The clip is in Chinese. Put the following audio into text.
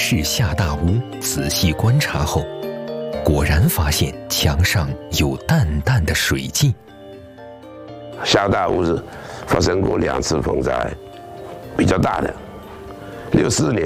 室下大屋，仔细观察后，果然发现墙上有淡淡的水迹。 下大屋是发生过2次风灾，比较大的。64年